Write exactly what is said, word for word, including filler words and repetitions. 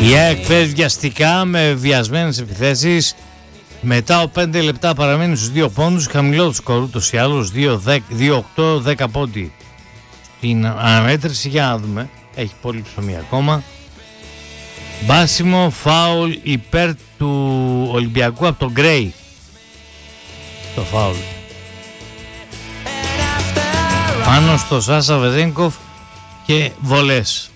Η ΑΕΚ παίζει βιαστικά με βιασμένες επιθέσεις. Μετά από πέντε λεπτά παραμένει στους δύο πόντους. Χαμηλό του σκορ ούτως ή άλλως, δύο οκτώ δέκα πόντι στην αναμέτρηση. Για να δούμε, έχει πολύ ψωμί ακόμα. Μπάσιμο φάουλ υπέρ του Ολυμπιακού από τον Γκρέι. Το φάουλ πάνω στο Σάσα Βεζένκοφ και βολές.